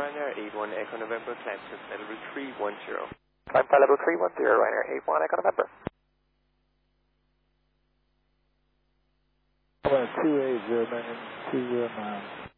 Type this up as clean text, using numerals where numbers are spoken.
Ryanair 81 Echo November, climb to level 310. Climb flight level 310, Ryanair 81 Echo November. 280, man, 2 miles.